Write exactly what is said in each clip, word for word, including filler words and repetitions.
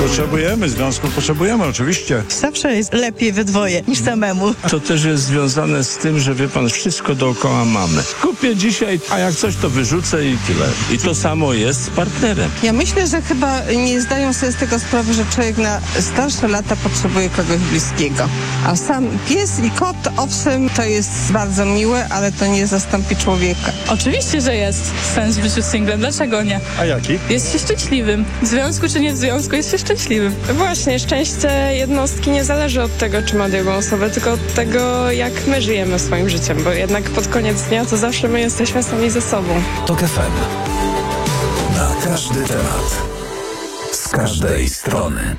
Potrzebujemy, związku potrzebujemy oczywiście. Zawsze jest lepiej we dwoje niż samemu. To też jest związane z tym, że wie pan, wszystko dookoła mamy. Kupię dzisiaj, a jak coś to wyrzucę i tyle. I to samo jest z partnerem. Ja myślę, że chyba nie zdają sobie z tego sprawy, że człowiek na starsze lata potrzebuje kogoś bliskiego. A sam pies i kot, owszem, to jest bardzo miłe, ale to nie zastąpi człowieka. Oczywiście, że jest sens w życiu singlem. Dlaczego nie? A jaki? Jest się szczęśliwym. W związku czy nie w związku, jest się szczęśliwym. Właśnie, szczęście jednostki nie zależy od tego, czy ma drugą osobę, tylko od tego, jak my żyjemy swoim życiem, bo jednak pod koniec dnia to zawsze my jesteśmy sami ze sobą. TOK F M. Na każdy temat. Z każdej strony.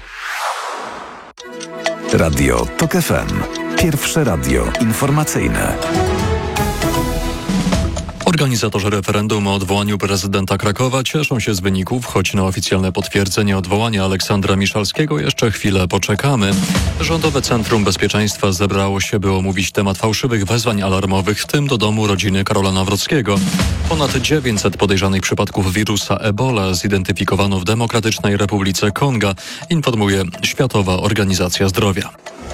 Radio TOK F M. Pierwsze radio informacyjne. Organizatorzy referendum o odwołaniu prezydenta Krakowa cieszą się z wyników, choć na oficjalne potwierdzenie odwołania Aleksandra Miszalskiego jeszcze chwilę poczekamy. Rządowe Centrum Bezpieczeństwa zebrało się, by omówić temat fałszywych wezwań alarmowych, w tym do domu rodziny Karola Nawrockiego. Ponad dziewięćset podejrzanych przypadków wirusa Ebola zidentyfikowano w Demokratycznej Republice Konga, informuje Światowa Organizacja Zdrowia.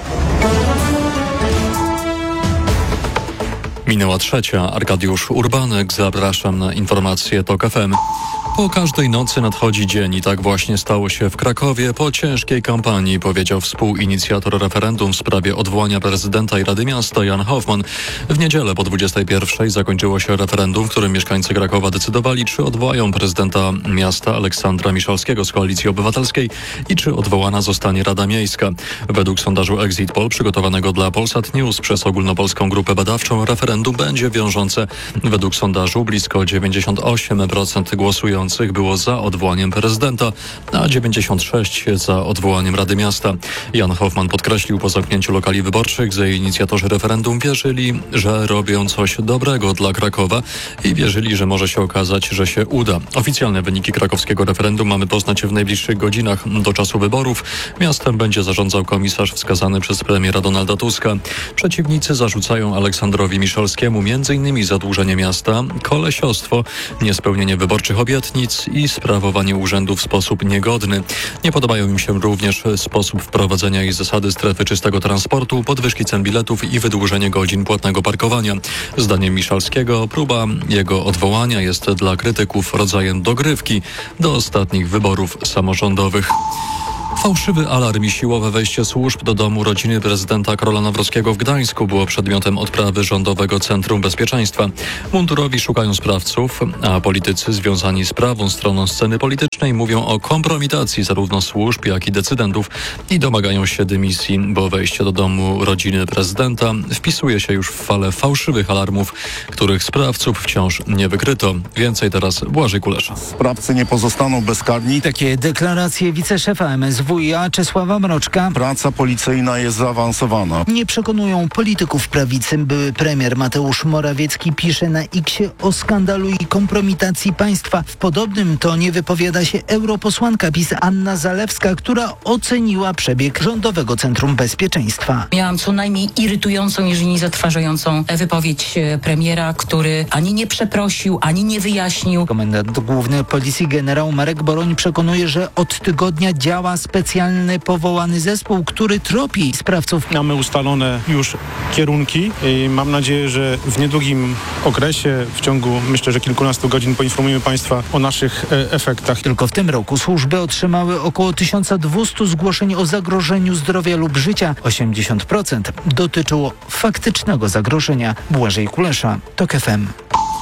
Minęła trzecia. Arkadiusz Urbanek. Zapraszam na informacje TOK F M. Po każdej nocy nadchodzi dzień i tak właśnie stało się w Krakowie po ciężkiej kampanii, powiedział współinicjator referendum w sprawie odwołania prezydenta i Rady Miasta Jan Hoffman. W niedzielę po dwudziestej pierwszej zakończyło się referendum, w którym mieszkańcy Krakowa decydowali, czy odwołają prezydenta miasta Aleksandra Miszalskiego z Koalicji Obywatelskiej i czy odwołana zostanie Rada Miejska. Według sondażu Exit Poll przygotowanego dla Polsat News przez ogólnopolską grupę badawczą referendum będzie wiążące. Według sondażu blisko dziewięćdziesiąt osiem procent głosujących było za odwołaniem prezydenta, a dziewięćdziesiąt sześć procent za odwołaniem Rady Miasta. Jan Hoffman podkreślił po zamknięciu lokali wyborczych, że inicjatorzy referendum wierzyli, że robią coś dobrego dla Krakowa i wierzyli, że może się okazać, że się uda. Oficjalne wyniki krakowskiego referendum mamy poznać w najbliższych godzinach. Do czasu wyborów miastem będzie zarządzał komisarz wskazany przez premiera Donalda Tuska. Przeciwnicy zarzucają Aleksandrowi Miszalskiemu między innymi zadłużenie miasta, kolesiostwo, niespełnienie wyborczych obietnic i sprawowanie urzędu w sposób niegodny. Nie podobają im się również sposób wprowadzenia i zasady strefy czystego transportu, podwyżki cen biletów i wydłużenie godzin płatnego parkowania. Zdaniem Miszalskiego próba jego odwołania jest dla krytyków rodzajem dogrywki do ostatnich wyborów samorządowych. Fałszywy alarm i siłowe wejście służb do domu rodziny prezydenta Karola Nawrockiego w Gdańsku było przedmiotem odprawy Rządowego Centrum Bezpieczeństwa. Mundurowi szukają sprawców, a politycy związani z prawą stroną sceny politycznej mówią o kompromitacji zarówno służb, jak i decydentów i domagają się dymisji, bo wejście do domu rodziny prezydenta wpisuje się już w falę fałszywych alarmów, których sprawców wciąż nie wykryto. Więcej teraz Błażej Kulesza. Sprawcy nie pozostaną bezkarni. Takie deklaracje wiceszefa M S W i A Czesława Mroczka. Praca policyjna jest zaawansowana. Nie przekonują polityków prawicy. Były premier Mateusz Morawiecki pisze na X-ie o skandalu i kompromitacji państwa. W podobnym tonie wypowiada się europosłanka PiS Anna Zalewska, która oceniła przebieg Rządowego Centrum Bezpieczeństwa. Miałam co najmniej irytującą, jeżeli nie zatrważającą wypowiedź premiera, który ani nie przeprosił, ani nie wyjaśnił. Komendant główny Policji generał Marek Boroń przekonuje, że od tygodnia działa specjalny powołany zespół, który tropi sprawców. Mamy ustalone już kierunki i mam nadzieję, że w niedługim okresie, w ciągu myślę, że kilkunastu godzin poinformujemy Państwa o naszych e, efektach. Tylko w tym roku służby otrzymały około tysiąc dwieście zgłoszeń o zagrożeniu zdrowia lub życia. osiemdziesiąt procent dotyczyło faktycznego zagrożenia. Błażej Kulesza, TOK F M.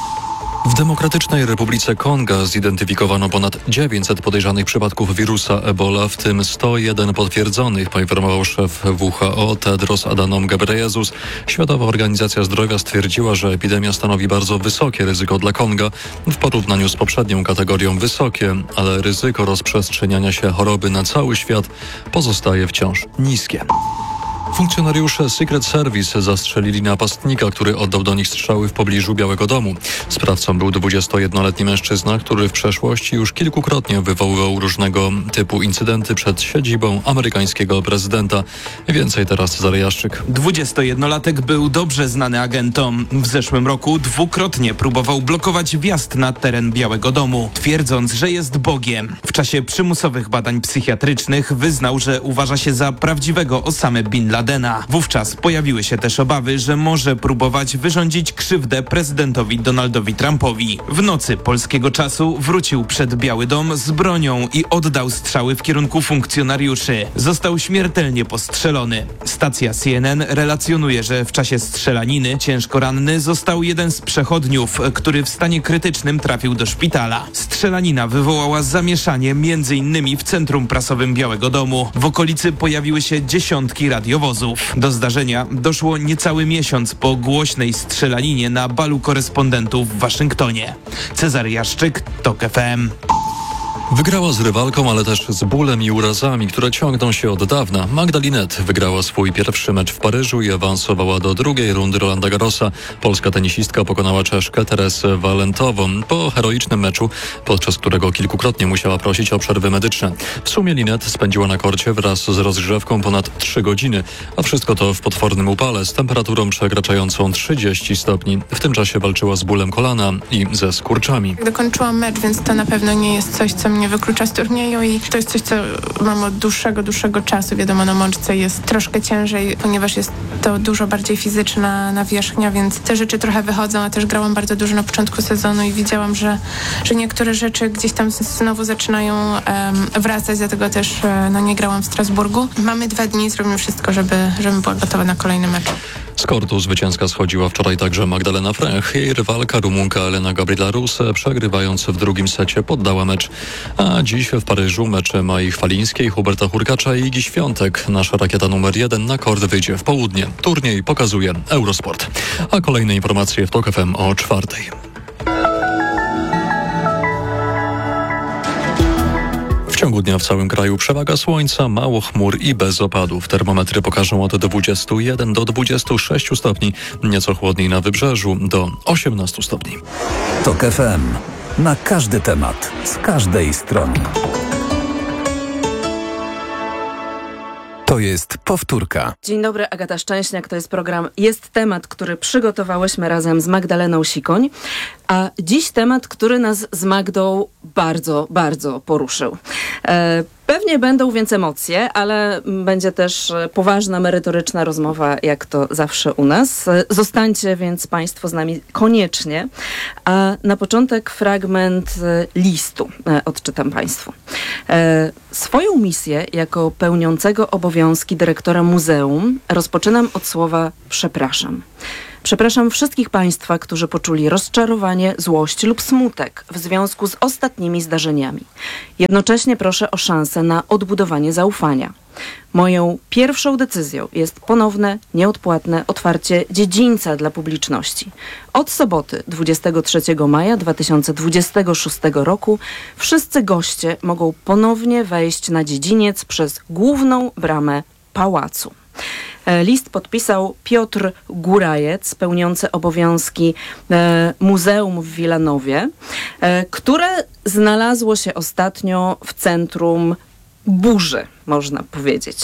W Demokratycznej Republice Konga zidentyfikowano ponad dziewięćset podejrzanych przypadków wirusa Ebola, w tym sto jeden potwierdzonych, poinformował szef W H O Tedros Adhanom Ghebreyesus. Światowa Organizacja Zdrowia stwierdziła, że epidemia stanowi bardzo wysokie ryzyko dla Konga w porównaniu z poprzednią kategorią wysokie, ale ryzyko rozprzestrzeniania się choroby na cały świat pozostaje wciąż niskie. Funkcjonariusze Secret Service zastrzelili napastnika, który oddał do nich strzały w pobliżu Białego Domu. Sprawcą był dwudziestojednoletni mężczyzna, który w przeszłości już kilkukrotnie wywoływał różnego typu incydenty przed siedzibą amerykańskiego prezydenta. Więcej teraz Cezary Jaszczyk. dwudziestojednolatek był dobrze znany agentom. W zeszłym roku dwukrotnie próbował blokować wjazd na teren Białego Domu, twierdząc, że jest Bogiem. W czasie przymusowych badań psychiatrycznych wyznał, że uważa się za prawdziwego Osamę Bin Ladena. Wówczas pojawiły się też obawy, że może próbować wyrządzić krzywdę prezydentowi Donaldowi Trumpowi. W nocy polskiego czasu wrócił przed Biały Dom z bronią i oddał strzały w kierunku funkcjonariuszy. Został śmiertelnie postrzelony. Stacja C N N relacjonuje, że w czasie strzelaniny ciężko ranny został jeden z przechodniów, który w stanie krytycznym trafił do szpitala. Strzelanina wywołała zamieszanie między innymi w centrum prasowym Białego Domu. W okolicy pojawiły się dziesiątki radiowozów. Do zdarzenia doszło niecały miesiąc po głośnej strzelaninie na balu korespondentów w Waszyngtonie. Cezary Jaszczyk, TOK F M. Wygrała z rywalką, ale też z bólem i urazami, które ciągną się od dawna. Magda Linette wygrała swój pierwszy mecz w Paryżu i awansowała do drugiej rundy Rolanda Garrosa. Polska tenisistka pokonała Czeszkę Teresę Walentową po heroicznym meczu, podczas którego kilkukrotnie musiała prosić o przerwy medyczne. W sumie Linette spędziła na korcie wraz z rozgrzewką ponad trzy godziny, a wszystko to w potwornym upale z temperaturą przekraczającą trzydzieści stopni. W tym czasie walczyła z bólem kolana i ze skurczami. Dokończyłam mecz, więc to na pewno nie jest coś, co mnie wyklucza z turnieju i to jest coś, co mam od dłuższego, dłuższego czasu. Wiadomo, na mączce jest troszkę ciężej, ponieważ jest to dużo bardziej fizyczna nawierzchnia, więc te rzeczy trochę wychodzą, a też grałam bardzo dużo na początku sezonu i widziałam, że, że niektóre rzeczy gdzieś tam znowu zaczynają um, wracać, dlatego też no, nie grałam w Strasburgu. Mamy dwa dni, zrobimy wszystko, żeby, żeby była gotowa na kolejny mecz. Z kortu zwycięska schodziła wczoraj także Magdalena Frech. Jej rywalka Rumunka Elena Gabriela Ruse, przegrywając w drugim secie, poddała mecz. A dziś w Paryżu mecze Mai Chwalińskiej, Huberta Hurkacza i Igi Świątek. Nasza rakieta numer jeden na kort wyjdzie w południe. Turniej pokazuje Eurosport. A kolejne informacje w TOK F M o czwartej. W ciągu dnia w całym kraju przewaga słońca, mało chmur i bez opadów. Termometry pokażą od dwudziestu jeden do dwudziestu sześciu stopni, nieco chłodniej na wybrzeżu do osiemnastu stopni. TOK F M. Na każdy temat, z każdej strony. To jest powtórka. Dzień dobry, Agata Szczęśniak, to jest program Jest Temat, który przygotowałyśmy razem z Magdaleną Sikoń, a dziś temat, który nas z Magdą bardzo, bardzo poruszył. E, pewnie będą więc emocje, ale będzie też poważna, merytoryczna rozmowa, jak to zawsze u nas. Zostańcie więc Państwo z nami koniecznie. A na początek fragment listu e, odczytam Państwu. E, swoją misję jako pełniącego obowiązki dyrektora muzeum rozpoczynam od słowa przepraszam. Przepraszam wszystkich Państwa, którzy poczuli rozczarowanie, złość lub smutek w związku z ostatnimi zdarzeniami. Jednocześnie proszę o szansę na odbudowanie zaufania. Moją pierwszą decyzją jest ponowne, nieodpłatne otwarcie dziedzińca dla publiczności. Od soboty dwudziestego trzeciego maja dwa tysiące dwudziestego szóstego roku wszyscy goście mogą ponownie wejść na dziedziniec przez główną bramę pałacu. List podpisał Piotr Górajec, pełniący obowiązki e, Muzeum w Wilanowie, e, które znalazło się ostatnio w centrum burzy, można powiedzieć.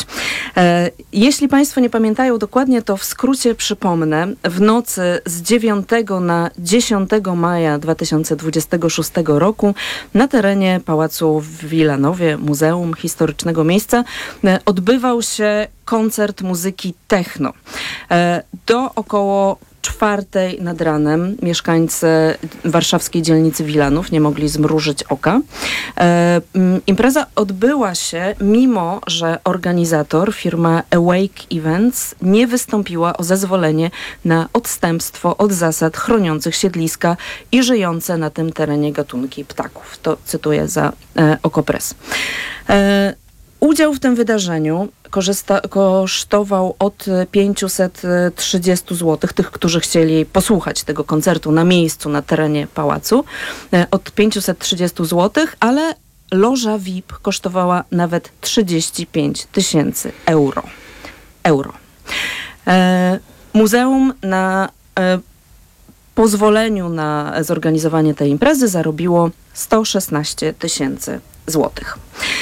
E, jeśli Państwo nie pamiętają dokładnie, to w skrócie przypomnę. W nocy z dziewiątego na dziesiątego maja dwa tysiące dwudziestego szóstego roku na terenie Pałacu w Wilanowie, Muzeum Historycznego Miejsca, e, odbywał się koncert muzyki techno. E, do około czwartej nad ranem mieszkańcy warszawskiej dzielnicy Wilanów nie mogli zmrużyć oka. E, impreza odbyła się, mimo że organizator, firma Awake Events, nie wystąpiła o zezwolenie na odstępstwo od zasad chroniących siedliska i żyjące na tym terenie gatunki ptaków. To cytuję za e, Okopres. E, Udział w tym wydarzeniu korzysta, kosztował od pięćset trzydzieści złotych, tych, którzy chcieli posłuchać tego koncertu na miejscu, na terenie pałacu, od pięćset trzydzieści złotych, ale loża V I P kosztowała nawet trzydzieści pięć tysięcy euro. Euro. E, muzeum na e, pozwoleniu na zorganizowanie tej imprezy zarobiło sto szesnaście tysięcy złotych.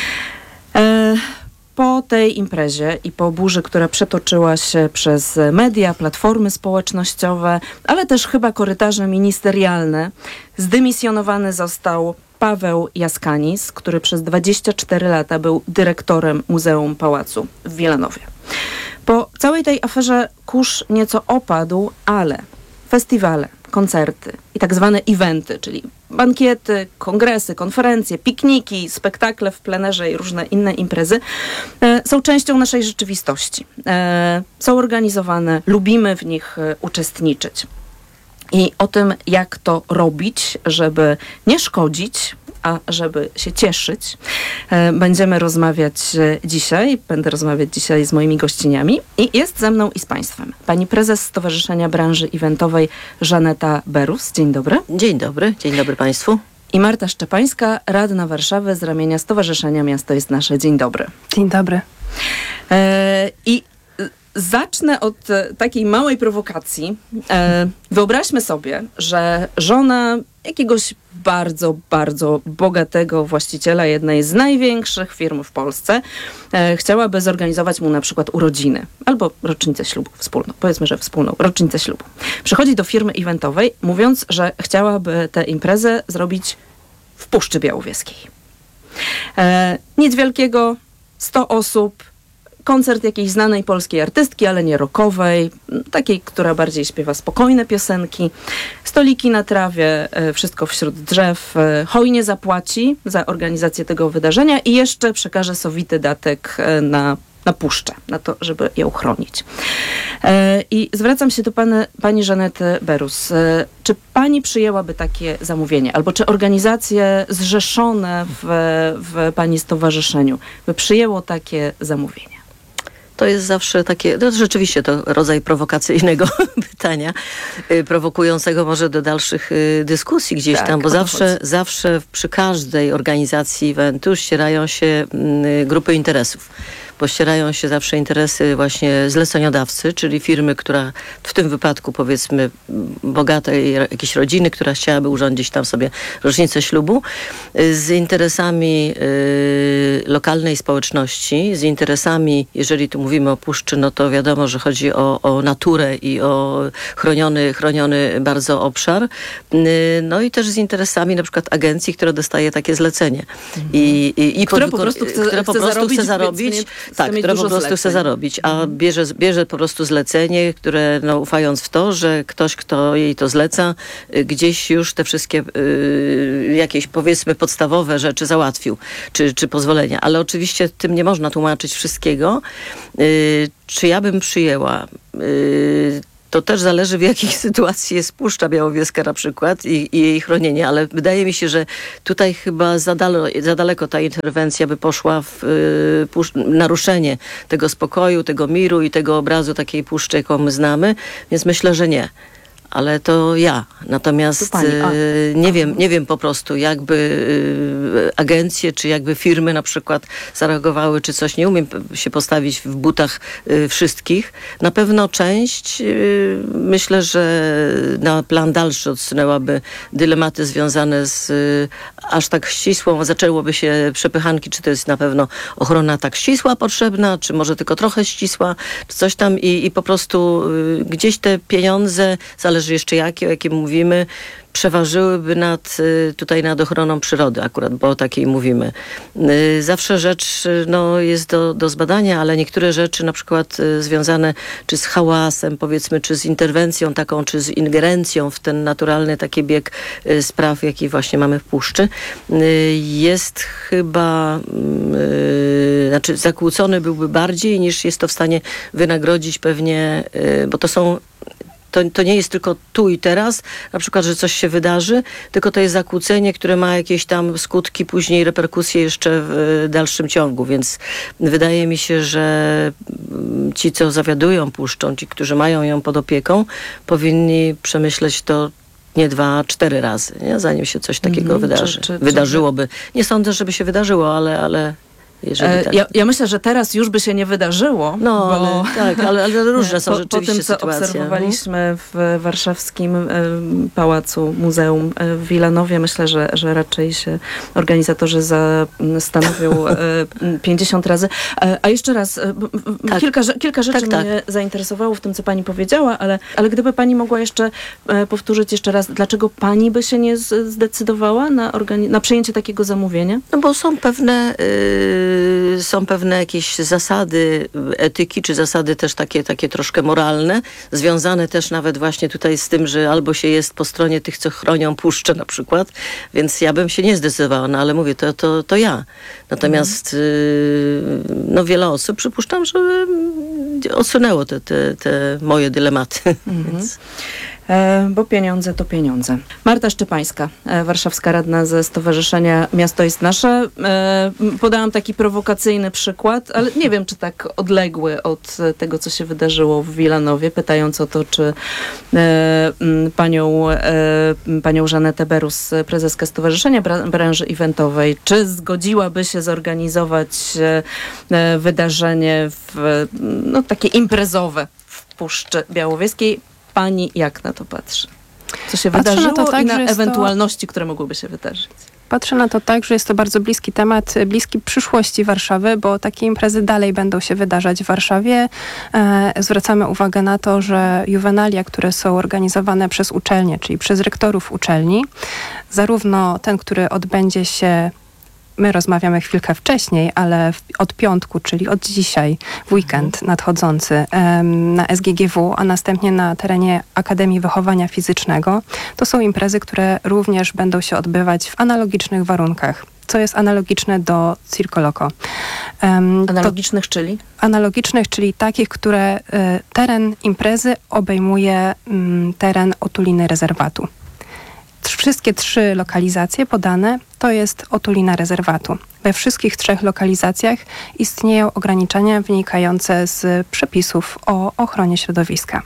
E, po tej imprezie i po burzy, która przetoczyła się przez media, platformy społecznościowe, ale też chyba korytarze ministerialne, zdymisjonowany został Paweł Jaskanis, który przez dwadzieścia cztery lata był dyrektorem Muzeum Pałacu w Wielanowie. Po całej tej aferze kurz nieco opadł, ale festiwale, koncerty i tak zwane eventy, czyli bankiety, kongresy, konferencje, pikniki, spektakle w plenerze i różne inne imprezy e, są częścią naszej rzeczywistości. E, są organizowane, lubimy w nich e, uczestniczyć. I o tym, jak to robić, żeby nie szkodzić, a żeby się cieszyć, e, będziemy rozmawiać dzisiaj. Będę rozmawiać dzisiaj z moimi gościniami i jest ze mną i z Państwem pani prezes Stowarzyszenia Branży Eventowej Żaneta Berus. Dzień dobry. Dzień dobry. Dzień dobry Państwu. I Marta Szczepańska, radna Warszawy z ramienia Stowarzyszenia Miasto jest Nasze. Dzień dobry. Dzień dobry. E, I zacznę od e, takiej małej prowokacji. E, wyobraźmy sobie, że żona jakiegoś bardzo, bardzo bogatego właściciela jednej z największych firm w Polsce e, chciałaby zorganizować mu na przykład urodziny albo rocznicę ślubu wspólną. Powiedzmy, że wspólną rocznicę ślubu. Przychodzi do firmy eventowej, mówiąc, że chciałaby tę imprezę zrobić w Puszczy Białowieskiej. E, nic wielkiego, sto osób, koncert jakiejś znanej polskiej artystki, ale nie rockowej, takiej, która bardziej śpiewa spokojne piosenki, stoliki na trawie, wszystko wśród drzew, hojnie zapłaci za organizację tego wydarzenia i jeszcze przekaże sowity datek na, na puszczę, na to, żeby ją chronić. I zwracam się do pani, pani Żanety Berus. Czy pani przyjęłaby takie zamówienie? Albo czy organizacje zrzeszone w, w pani stowarzyszeniu by przyjęło takie zamówienie? To jest zawsze takie, no rzeczywiście to rodzaj prowokacyjnego pytania, y, prowokującego może do dalszych y, dyskusji gdzieś tak, tam, bo zawsze, zawsze przy każdej organizacji eventu ścierają się y, grupy interesów. Bo ścierają się zawsze interesy właśnie zleceniodawcy, czyli firmy, która w tym wypadku powiedzmy bogatej jakiejś rodziny, która chciałaby urządzić tam sobie rocznicę ślubu, z interesami y, lokalnej społeczności, z interesami, jeżeli tu mówimy o puszczy, no to wiadomo, że chodzi o, o naturę i o chroniony, chroniony bardzo obszar, y, no i też z interesami na przykład agencji, która dostaje takie zlecenie. Mhm. I, i, i która po, po prostu chce, która po chce prostu zarobić, chce zarobić tak, która po prostu zleceń. chce zarobić, a bierze, bierze po prostu zlecenie, które no, ufając w to, że ktoś, kto jej to zleca, gdzieś już te wszystkie y, jakieś powiedzmy podstawowe rzeczy załatwił, czy, czy pozwolenia. Ale oczywiście tym nie można tłumaczyć wszystkiego. Y, czy ja bym przyjęła? Y, To też zależy, w jakiej sytuacji jest Puszcza Białowieska na przykład i, i jej chronienie, ale wydaje mi się, że tutaj chyba za, dalo, za daleko ta interwencja by poszła w y, pusz- naruszenie tego spokoju, tego miru i tego obrazu takiej puszczy, jaką my znamy, więc myślę, że nie. Ale to ja. Natomiast pani, y, nie wiem, nie wiem po prostu, jakby y, agencje, czy jakby firmy na przykład zareagowały, czy coś. Nie umiem się postawić w butach y, wszystkich. Na pewno część, y, myślę, że na plan dalszy odsunęłaby dylematy związane z y, aż tak ścisłą, zaczęłoby się przepychanki, czy to jest na pewno ochrona tak ścisła potrzebna, czy może tylko trochę ścisła, czy coś tam i, i po prostu y, gdzieś te pieniądze, zależy jeszcze jakie, o jakim mówimy, przeważyłyby nad, tutaj nad ochroną przyrody akurat, bo o takiej mówimy. Zawsze rzecz no, jest do, do zbadania, ale niektóre rzeczy na przykład związane czy z hałasem, powiedzmy, czy z interwencją taką, czy z ingerencją w ten naturalny taki bieg spraw, jaki właśnie mamy w puszczy, jest chyba yy, znaczy zakłócony byłby bardziej niż jest to w stanie wynagrodzić pewnie, yy, bo to są To, to nie jest tylko tu i teraz, na przykład, że coś się wydarzy, tylko to jest zakłócenie, które ma jakieś tam skutki, później reperkusje jeszcze w dalszym ciągu, więc wydaje mi się, że ci, co zawiadują puszczą, ci, którzy mają ją pod opieką, powinni przemyśleć to nie dwa, cztery razy, nie? Zanim się coś takiego mm, wydarzy. Czy, czy, wydarzyłoby. Nie sądzę, żeby się wydarzyło, ale, ale Jeżeli E, tak. ja, ja myślę, że teraz już by się nie wydarzyło. No, bo ale, tak, ale, ale różne są po, rzeczywiście po tym, co sytuacje. obserwowaliśmy w warszawskim e, Pałacu Muzeum e, w Wilanowie, myślę, że, że raczej się organizatorzy zastanowią e, pięćdziesiąt razy. E, a jeszcze raz, e, b, b, Tak. kilka, rze- kilka rzeczy Tak, tak. mnie zainteresowało w tym, co pani powiedziała, ale, ale gdyby pani mogła jeszcze e, powtórzyć jeszcze raz, dlaczego pani by się nie z, zdecydowała na, organi- na przyjęcie takiego zamówienia? No bo są pewne, y, są pewne jakieś zasady etyki, czy zasady też takie, takie troszkę moralne, związane też nawet właśnie tutaj z tym, że albo się jest po stronie tych, co chronią puszczę na przykład, więc ja bym się nie zdecydowała, no ale mówię, to, to, to ja. Natomiast y, no wiele osób, przypuszczam, że odsunęło te, te, te moje dylematy. Mhm. Więc... E, bo pieniądze to pieniądze. Marta Szczepańska, e, warszawska radna ze Stowarzyszenia Miasto jest Nasze. E, podałam taki prowokacyjny przykład, ale nie wiem, czy tak odległy od e, tego, co się wydarzyło w Wilanowie, pytając o to, czy e, m, panią, e, panią Żanetę Berus, prezeskę Stowarzyszenia Bra- Branży Eventowej, czy zgodziłaby się zorganizować e, e, wydarzenie w, no, takie imprezowe w Puszczy Białowieskiej. Pani jak na to patrzy? Co się Patrzę wydarzyło na to tak, i że na jest to- ewentualności, które mogłyby się wydarzyć? Patrzę na to tak, że jest to bardzo bliski temat, bliski przyszłości Warszawy, bo takie imprezy dalej będą się wydarzać w Warszawie. E, zwracamy uwagę na to, że juwenalia, które są organizowane przez uczelnie, czyli przez rektorów uczelni, zarówno ten, który odbędzie się, my rozmawiamy chwilkę wcześniej, ale w, od piątku, czyli od dzisiaj, w weekend nadchodzący em, na S G G W, a następnie na terenie Akademii Wychowania Fizycznego, to są imprezy, które również będą się odbywać w analogicznych warunkach, co jest analogiczne do Circo Loco. Em, Analogicznych, to, czyli? Analogicznych, czyli takich, które y, teren imprezy obejmuje y, teren otuliny rezerwatu. Wszystkie trzy lokalizacje podane to jest otulina rezerwatu. We wszystkich trzech lokalizacjach istnieją ograniczenia wynikające z przepisów o ochronie środowiska.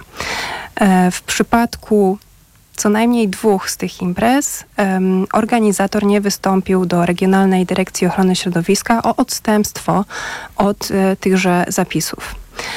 W przypadku co najmniej dwóch z tych imprez um, organizator nie wystąpił do Regionalnej Dyrekcji Ochrony Środowiska o odstępstwo od y, tychże zapisów.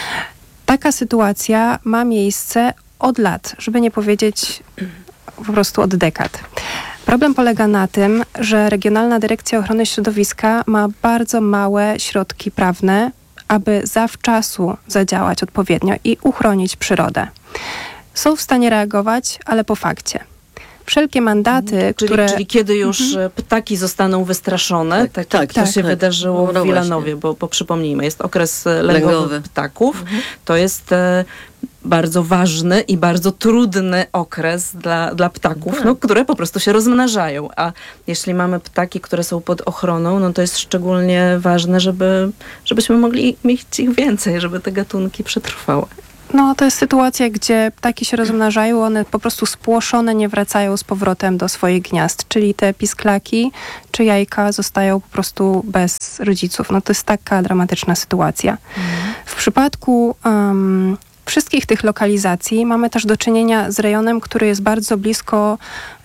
Taka sytuacja ma miejsce od lat, żeby nie powiedzieć po prostu od dekad. Problem polega na tym, że Regionalna Dyrekcja Ochrony Środowiska ma bardzo małe środki prawne, aby zawczasu zadziałać odpowiednio i uchronić przyrodę. Są w stanie reagować, ale po fakcie. Wszelkie mandaty, czyli, które... Czyli kiedy już Mhm. ptaki zostaną wystraszone, tak, tak, tak, jak to tak, się tak. wydarzyło No w Wilanowie, bo, bo przypomnijmy, jest okres lęgowy, Lęgowy. ptaków. Mhm. To jest e, bardzo ważny i bardzo trudny okres dla, dla ptaków, Tak. no, które po prostu się rozmnażają. A jeśli mamy ptaki, które są pod ochroną, no to jest szczególnie ważne, żeby, żebyśmy mogli mieć ich więcej, żeby te gatunki przetrwały. No, to jest sytuacja, gdzie ptaki się rozmnażają, one po prostu spłoszone nie wracają z powrotem do swoich gniazd, czyli te pisklaki czy jajka zostają po prostu bez rodziców. No to jest taka dramatyczna sytuacja. Mhm. W przypadku um, wszystkich tych lokalizacji mamy też do czynienia z rejonem, który jest bardzo blisko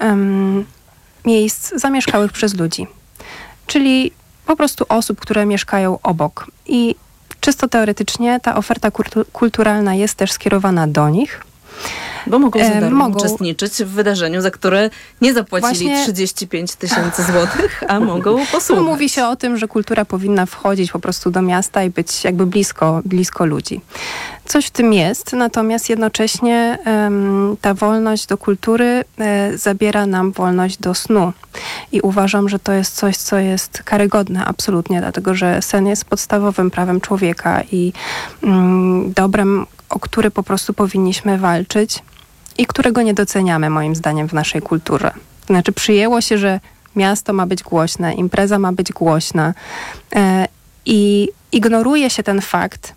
um, miejsc zamieszkałych przez ludzi. Czyli po prostu osób, które mieszkają obok. I czysto teoretycznie ta oferta kultu- kulturalna jest też skierowana do nich. Bo mogą za darmo E, mogą. uczestniczyć w wydarzeniu, za które nie zapłacili Właśnie- trzydzieści pięć tysięcy złotych, a mogą No, posłuchać. mówi się o tym, że kultura powinna wchodzić po prostu do miasta i być jakby blisko, blisko ludzi. Coś w tym jest, natomiast jednocześnie em, ta wolność do kultury e, zabiera nam wolność do snu. I uważam, że to jest coś, co jest karygodne absolutnie, dlatego że sen jest podstawowym prawem człowieka i mm, dobrem, o które po prostu powinniśmy walczyć i którego nie doceniamy moim zdaniem w naszej kulturze. Znaczy przyjęło się, że miasto ma być głośne, impreza ma być głośna e, i ignoruje się ten fakt.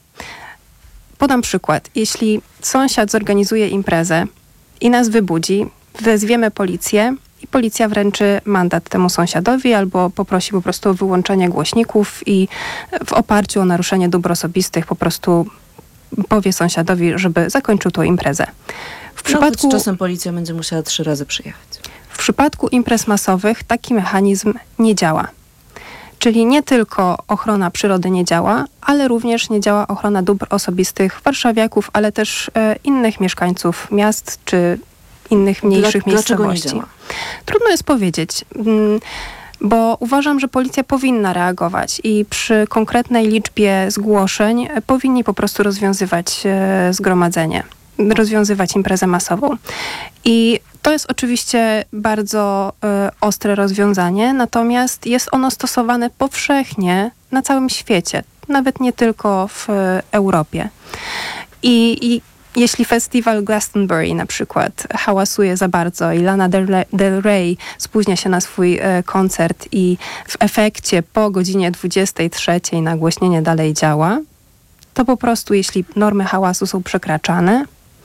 Podam przykład. Jeśli sąsiad zorganizuje imprezę i nas wybudzi, wezwiemy policję i policja wręczy mandat temu sąsiadowi albo poprosi po prostu o wyłączenie głośników i w oparciu o naruszenie dóbr osobistych po prostu powie sąsiadowi, żeby zakończył tą imprezę. W przypadku, no, czasem policja będzie musiała trzy razy przyjechać. w przypadku imprez masowych taki mechanizm nie działa. Czyli nie tylko ochrona przyrody nie działa, ale również nie działa ochrona dóbr osobistych warszawiaków, ale też e, innych mieszkańców miast czy innych mniejszych Dla, miejscowości. Dlaczego nie działa? Trudno jest powiedzieć, mm, bo uważam, że policja powinna reagować i przy konkretnej liczbie zgłoszeń e, powinni po prostu rozwiązywać e, zgromadzenie, rozwiązywać imprezę masową. I to jest oczywiście bardzo y, ostre rozwiązanie, natomiast jest ono stosowane powszechnie na całym świecie, nawet nie tylko w y, Europie. I, I jeśli festiwal Glastonbury na przykład hałasuje za bardzo i Lana Del, Del Rey spóźnia się na swój y, koncert i w efekcie po godzinie dwudziestej trzeciej nagłośnienie dalej działa, to po prostu jeśli normy hałasu są przekraczane,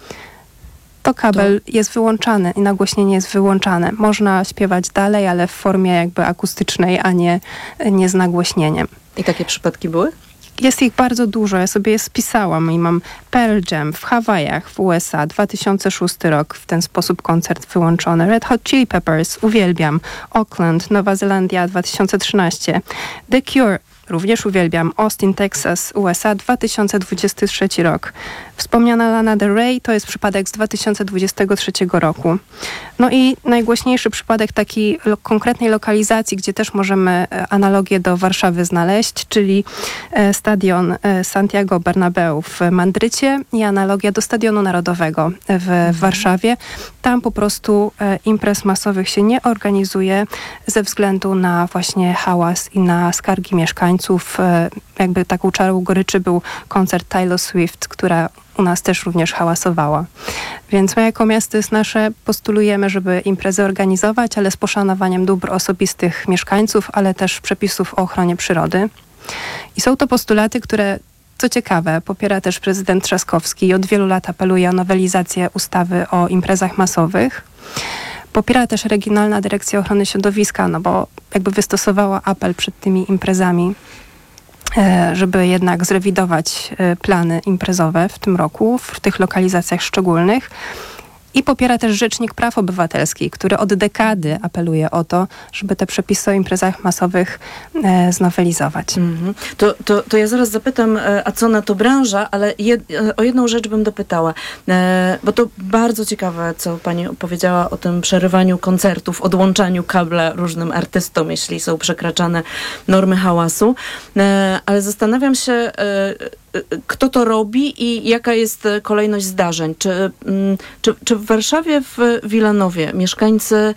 to kabel to... jest wyłączany i nagłośnienie jest wyłączane. Można śpiewać dalej, ale w formie jakby akustycznej, a nie, nie z nagłośnieniem. I takie przypadki były? Jest ich bardzo dużo. Ja sobie je spisałam i mam Pearl Jam w Hawajach w U S A, dwa tysiące szósty rok, w ten sposób koncert wyłączony. Red Hot Chili Peppers, uwielbiam. Auckland, Nowa Zelandia, dwa tysiące trzynasty. The Cure, również uwielbiam. Austin, Texas, U S A, dwa tysiące dwudziesty trzeci rok. Wspomniana Lana Del Rey to jest przypadek z dwa tysiące dwudziestego trzeciego roku. No i najgłośniejszy przypadek takiej lo- konkretnej lokalizacji, gdzie też możemy e, analogię do Warszawy znaleźć, czyli e, stadion e, Santiago Bernabeu w Madrycie i analogia do Stadionu Narodowego w, mhm. w Warszawie. Tam po prostu e, imprez masowych się nie organizuje ze względu na właśnie hałas i na skargi mieszkańców. E, jakby taką czarą goryczy był koncert Taylor Swift, która u nas też również hałasowała. Więc my jako miasto jest nasze, postulujemy, żeby imprezy organizować, ale z poszanowaniem dóbr osobistych mieszkańców, ale też przepisów o ochronie przyrody. I są to postulaty, które, co ciekawe, popiera też prezydent Trzaskowski i od wielu lat apeluje o nowelizację ustawy o imprezach masowych. Popiera też Regionalna Dyrekcja Ochrony Środowiska, no bo jakby wystosowała apel przed tymi imprezami, żeby jednak zrewidować plany imprezowe w tym roku, w tych lokalizacjach szczególnych. I popiera też Rzecznik Praw Obywatelskich, który od dekady apeluje o to, żeby te przepisy o imprezach masowych e, znowelizować. Mm-hmm. To, to, to ja zaraz zapytam, a co na to branża, ale jed, o jedną rzecz bym dopytała, e, bo to bardzo ciekawe, co pani powiedziała o tym przerywaniu koncertów, odłączaniu kabla różnym artystom, jeśli są przekraczane normy hałasu, e, ale zastanawiam się, e, kto to robi i jaka jest kolejność zdarzeń. Czy, czy, czy w Warszawie, w Wilanowie mieszkańcy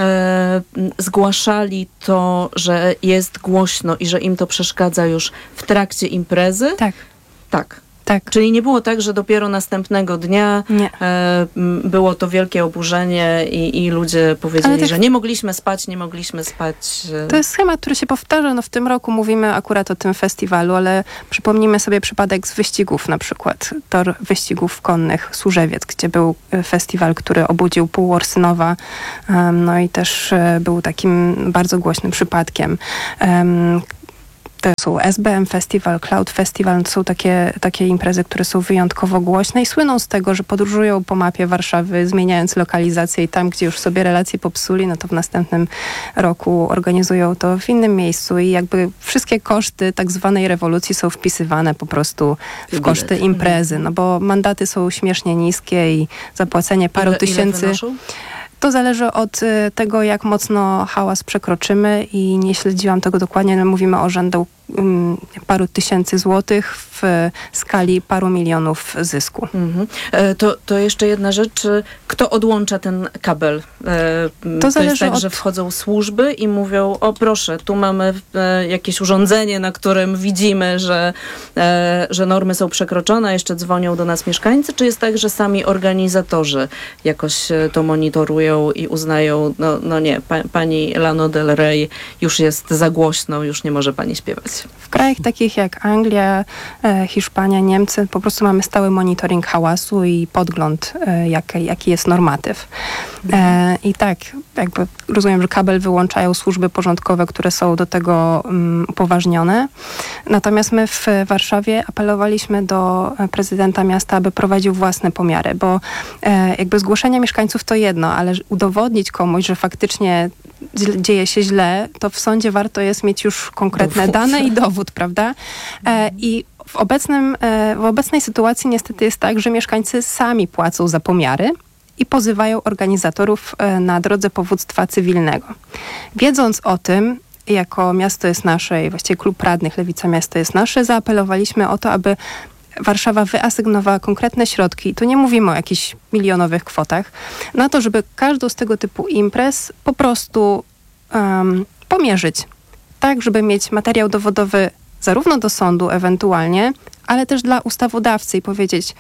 e, zgłaszali to, że jest głośno i że im to przeszkadza już w trakcie imprezy? Tak. Tak. Tak. Czyli nie było tak, że dopiero następnego dnia e, było to wielkie oburzenie i, i ludzie powiedzieli, tak, że nie mogliśmy spać, nie mogliśmy spać. E... To jest schemat, który się powtarza. No w tym roku mówimy akurat o tym festiwalu, ale przypomnijmy sobie przypadek z wyścigów na przykład. Tor wyścigów konnych Służewiec, gdzie był festiwal, który obudził pół Orsynowa, um, no i też e, był takim bardzo głośnym przypadkiem. Um, To są S B M Festival, Cloud Festival, to są takie, takie imprezy, które są wyjątkowo głośne i słyną z tego, że podróżują po mapie Warszawy, zmieniając lokalizację i tam, gdzie już sobie relacje popsuli, no to w następnym roku organizują to w innym miejscu i jakby wszystkie koszty tak zwanej rewolucji są wpisywane po prostu w koszty imprezy, no bo mandaty są śmiesznie niskie i zapłacenie paru ile, tysięcy... Ile To zależy od y, tego, jak mocno hałas przekroczymy i nie śledziłam tego dokładnie, ale mówimy o rzędu um, paru tysięcy złotych w y, skali paru milionów zysku. Mhm. E, to, to jeszcze jedna rzecz. Kto odłącza ten kabel? E, to to zależy jest tak, od... że wchodzą służby i mówią, o proszę, tu mamy e, jakieś urządzenie, na którym widzimy, że, e, że normy są przekroczone, jeszcze dzwonią do nas mieszkańcy, czy jest tak, że sami organizatorzy jakoś to monitorują i uznają, no, no nie, pa, pani Lano Del Rey już jest za głośno, już nie może pani śpiewać. W krajach takich jak Anglia, e, Hiszpania, Niemcy po prostu mamy stały monitoring hałasu i podgląd, e, jak, jaki jest normatyw. E, I tak, jakby rozumiem, że kabel wyłączają służby porządkowe, które są do tego um, upoważnione. Natomiast my w Warszawie apelowaliśmy do prezydenta miasta, aby prowadził własne pomiary, bo e, jakby zgłoszenia mieszkańców to jedno, ale udowodnić komuś, że faktycznie dzieje się źle, to w sądzie warto jest mieć już konkretne dowód. dane i dowód, prawda? E, I w, obecnym, e, w obecnej sytuacji niestety jest tak, że mieszkańcy sami płacą za pomiary i pozywają organizatorów e, na drodze powództwa cywilnego. Wiedząc o tym, jako Miasto jest Nasze i właściwie Klub Radnych Lewica Miasto jest Nasze, zaapelowaliśmy o to, aby Warszawa wyasygnowała konkretne środki, tu nie mówimy o jakichś milionowych kwotach, na to, żeby każdą z tego typu imprez po prostu um, pomierzyć. Tak, żeby mieć materiał dowodowy zarówno do sądu ewentualnie, ale też dla ustawodawcy i powiedzieć,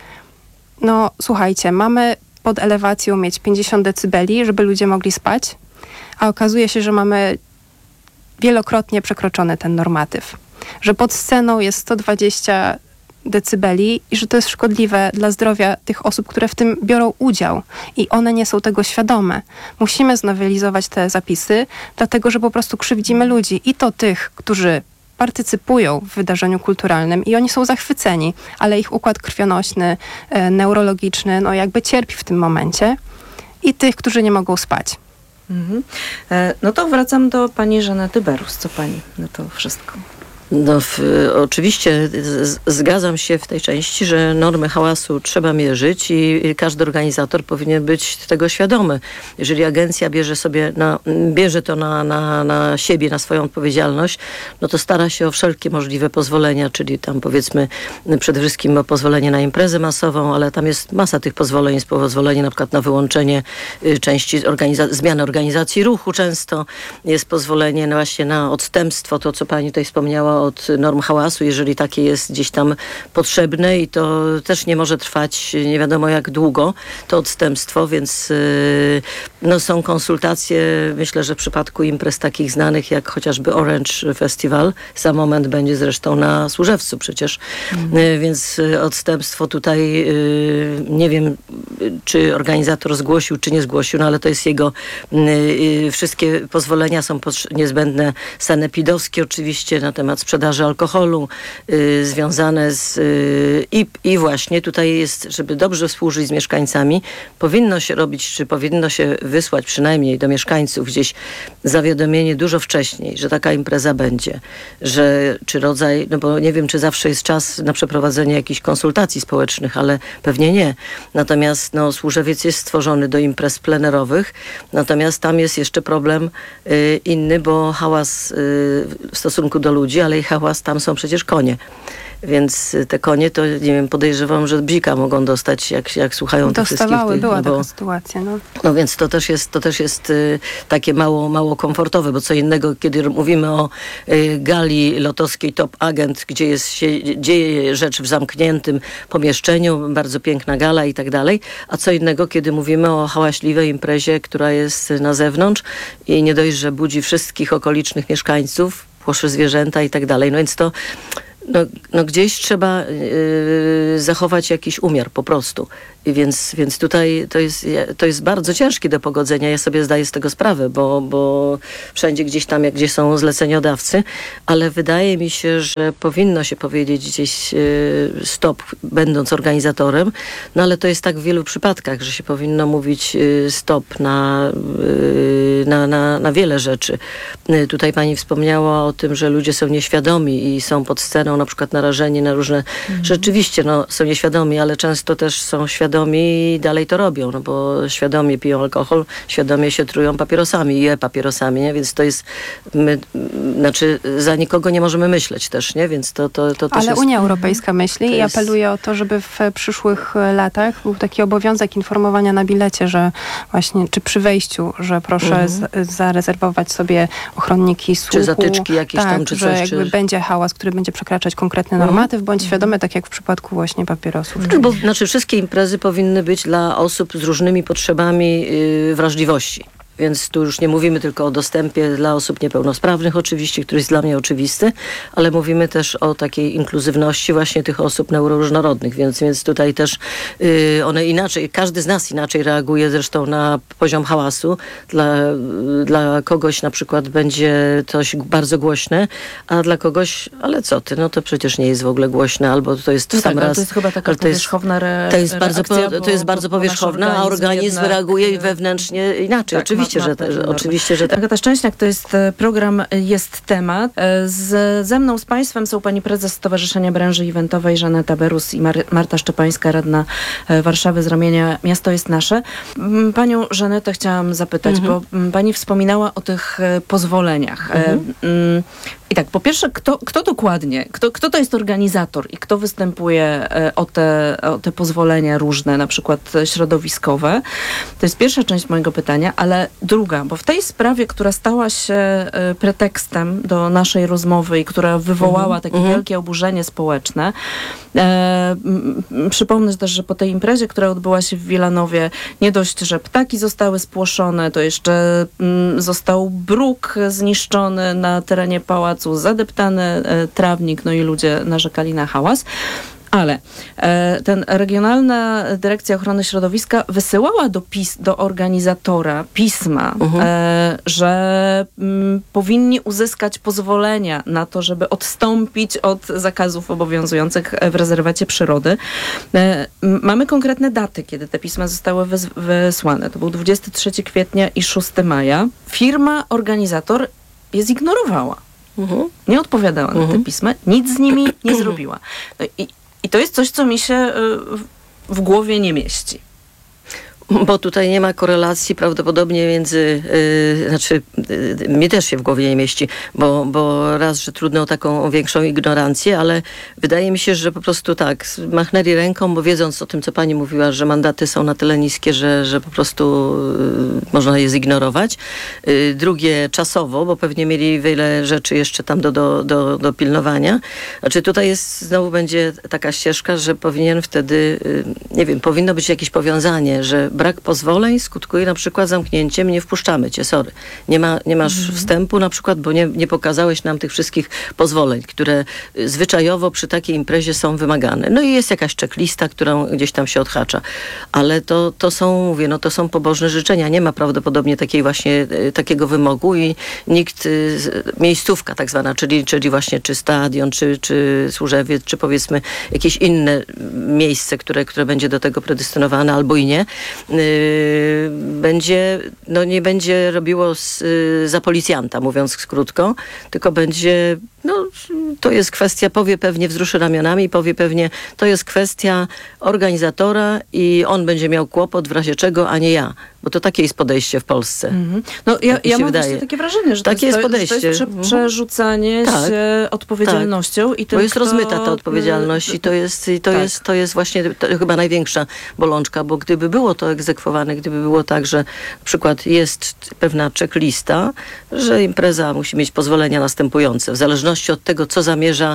no słuchajcie, mamy pod elewacją mieć pięćdziesiąt decybeli, żeby ludzie mogli spać, a okazuje się, że mamy wielokrotnie przekroczony ten normatyw. Że pod sceną jest sto dwadzieścia decybeli i że to jest szkodliwe dla zdrowia tych osób, które w tym biorą udział i one nie są tego świadome. Musimy znowelizować te zapisy, dlatego że po prostu krzywdzimy ludzi i to tych, którzy partycypują w wydarzeniu kulturalnym i oni są zachwyceni, ale ich układ krwionośny, e, neurologiczny, no jakby cierpi w tym momencie i tych, którzy nie mogą spać. Mhm. E, no to wracam do pani Żanety Berus. Co pani na to wszystko? No, w, oczywiście z, zgadzam się w tej części, że normy hałasu trzeba mierzyć i, i każdy organizator powinien być tego świadomy. Jeżeli agencja bierze sobie na, bierze to na, na, na siebie, na swoją odpowiedzialność, no to stara się o wszelkie możliwe pozwolenia, czyli tam powiedzmy przede wszystkim o pozwolenie na imprezę masową, ale tam jest masa tych pozwoleń, jest pozwolenie na przykład na wyłączenie y, części organiza- zmiany organizacji ruchu często, jest pozwolenie no właśnie na odstępstwo, to co pani tutaj wspomniała od norm hałasu, jeżeli takie jest gdzieś tam potrzebne i to też nie może trwać nie wiadomo jak długo, to odstępstwo, więc yy, no są konsultacje, myślę, że w przypadku imprez takich znanych jak chociażby Orange Festival, za moment będzie zresztą na Służewcu przecież, mm. yy, więc odstępstwo tutaj yy, nie wiem, czy organizator zgłosił, czy nie zgłosił, no ale to jest jego yy, wszystkie pozwolenia są niezbędne, sanepidowskie oczywiście na temat sprzedaży alkoholu, y, związane z y, i, i właśnie tutaj jest, żeby dobrze współżyć z mieszkańcami, powinno się robić, czy powinno się wysłać przynajmniej do mieszkańców gdzieś zawiadomienie dużo wcześniej, że taka impreza będzie, że czy rodzaj, no bo nie wiem, czy zawsze jest czas na przeprowadzenie jakichś konsultacji społecznych, ale pewnie nie. Natomiast no, Służewiec jest stworzony do imprez plenerowych, natomiast tam jest jeszcze problem y, inny, bo hałas y, w stosunku do ludzi, ale i hałas, tam są przecież konie. Więc te konie to, nie wiem, podejrzewam, że bzika mogą dostać, jak, jak słuchają tych wszystkich. Dostawały, była no bo, taka sytuacja. No. no więc to też jest, to też jest y, takie mało, mało komfortowe, bo co innego, kiedy mówimy o y, gali lotowskiej Top Agent, gdzie jest, się dzieje rzecz w zamkniętym pomieszczeniu, bardzo piękna gala i tak dalej, a co innego, kiedy mówimy o hałaśliwej imprezie, która jest na zewnątrz i nie dość, że budzi wszystkich okolicznych mieszkańców, płoszy zwierzęta i tak dalej. No więc to no, no gdzieś trzeba yy, zachować jakiś umiar po prostu. I więc, więc tutaj to jest, to jest bardzo ciężkie do pogodzenia. Ja sobie zdaję z tego sprawę, bo, bo wszędzie gdzieś tam, jak gdzie są zleceniodawcy, ale wydaje mi się, że powinno się powiedzieć gdzieś yy, stop, będąc organizatorem, no ale to jest tak w wielu przypadkach, że się powinno mówić yy, stop na, yy, na, na, na wiele rzeczy. Yy, tutaj pani wspomniała o tym, że ludzie są nieświadomi i są pod sceną na przykład narażeni na różne... Mhm. Rzeczywiście no, są nieświadomi, ale często też są świadomi i dalej to robią, no bo świadomie piją alkohol, świadomie się trują papierosami i e-papierosami, nie? Więc to jest... My, znaczy za nikogo nie możemy myśleć też, nie? Więc to, to, to też Ale jest, Unia Europejska myśli i jest... apeluje o to, żeby w przyszłych latach był taki obowiązek informowania na bilecie, że właśnie, czy przy wejściu, że proszę mhm. z, zarezerwować sobie ochronniki słuchu. Czy zatyczki jakieś tak, tam, czy że coś. jakby czy... będzie hałas, który będzie przekraczać konkretny normatyw, bądź świadome, tak jak w przypadku właśnie papierosów. Znaczy, bo, znaczy wszystkie imprezy powinny być dla osób z różnymi potrzebami yy, wrażliwości. Więc tu już nie mówimy tylko o dostępie dla osób niepełnosprawnych oczywiście, który jest dla mnie oczywisty, ale mówimy też o takiej inkluzywności właśnie tych osób neuroróżnorodnych, więc, więc tutaj też y, one inaczej, każdy z nas inaczej reaguje zresztą na poziom hałasu. Dla, dla kogoś na przykład będzie coś bardzo głośne, a dla kogoś, ale co ty, no to przecież nie jest w ogóle głośne, albo to jest w No sam tak, ale raz. to jest chyba taka powierzchowna re, to jest bardzo, reakcja, po, bo, to jest bardzo bo, bo powierzchowna, a organizm jednak, reaguje wewnętrznie inaczej. tak, oczywiście, ma, ma że, pewne że, normy. oczywiście, że tak. Agata Szczęśniak, to jest e, program Jest Temat. E, Z, ze mną, z Państwem są pani prezes Stowarzyszenia Branży Eventowej Żaneta Berus i Mar- Marta Szczepańska, radna e, Warszawy z ramienia Miasto jest Nasze. M, Panią Żanetę chciałam zapytać, Mhm. bo m, pani wspominała o tych e, pozwoleniach. E, Mhm. m, I tak, po pierwsze, kto, kto dokładnie, kto, kto to jest organizator i kto występuje e, o te, o te pozwolenia różne, na przykład e, środowiskowe? To jest pierwsza część mojego pytania, ale druga, bo w tej sprawie, która stała się e, pretekstem do naszej rozmowy i która wywołała Mhm. takie Mhm. wielkie oburzenie społeczne, e, m, m, przypomnę też, że po tej imprezie, która odbyła się w Wilanowie, nie dość, że ptaki zostały spłoszone, to jeszcze m, został bruk zniszczony na terenie pałacu, zadeptany e, trawnik, no i ludzie narzekali na hałas. Ale e, ten Regionalna Dyrekcja Ochrony Środowiska wysyłała do, pis, do organizatora pisma, Mhm. e, że m, powinni uzyskać pozwolenia na to, żeby odstąpić od zakazów obowiązujących w rezerwacie przyrody. E, m, mamy konkretne daty, kiedy te pisma zostały wys- wysłane. To był dwudziestego trzeciego kwietnia i szóstego maja. Firma, organizator je zignorowała. Mhm. Nie odpowiadała na te pisma, nic z nimi nie zrobiła. No i, i to jest coś, co mi się y, w, w głowie nie mieści. Bo tutaj nie ma korelacji prawdopodobnie między, yy, znaczy yy, mnie też się w głowie nie mieści, bo, bo raz, że trudno o taką większą ignorancję, ale wydaje mi się, że po prostu tak, machnęli ręką, bo wiedząc o tym, co pani mówiła, że mandaty są na tyle niskie, że, że po prostu yy, można je zignorować. Yy, drugie czasowo, bo pewnie mieli wiele rzeczy jeszcze tam do, do, do, do pilnowania. Znaczy tutaj jest, znowu będzie taka ścieżka, że powinien wtedy, yy, nie wiem, powinno być jakieś powiązanie, że brak pozwoleń skutkuje na przykład zamknięciem, nie wpuszczamy cię, sorry. Nie, ma, nie masz Mhm. wstępu na przykład, bo nie, nie pokazałeś nam tych wszystkich pozwoleń, które y, zwyczajowo przy takiej imprezie są wymagane. No i jest jakaś checklista, którą gdzieś tam się odhacza. Ale to, to są, mówię, no to są pobożne życzenia. Nie ma prawdopodobnie takiej właśnie, y, takiego wymogu i nikt, y, miejscówka tak zwana, czyli, czyli właśnie czy stadion, czy, czy Służewiec, czy powiedzmy jakieś inne miejsce, które, które będzie do tego predestynowane albo i nie, Yy, będzie, no nie będzie robiło z, yy, za policjanta, mówiąc krótko, tylko będzie, no to jest kwestia, powie pewnie, wzruszy ramionami i powie pewnie, to jest kwestia organizatora i on będzie miał kłopot w razie czego, a nie ja. Bo to takie jest podejście w Polsce. Mhm. No ja, Tak mi ja się mam wydaje. właśnie takie wrażenie, że Takie to jest jest, podejście. To jest prze, Mhm. przerzucanie Tak. się odpowiedzialnością. Tak. I tym, Bo jest kto, rozmyta ta odpowiedzialność i to jest, i to tak. jest, to jest właśnie to chyba największa bolączka, bo gdyby było to egzekwowane, gdyby było tak, że na przykład jest pewna checklista, że impreza musi mieć pozwolenia następujące, w zależności od tego, co zamierza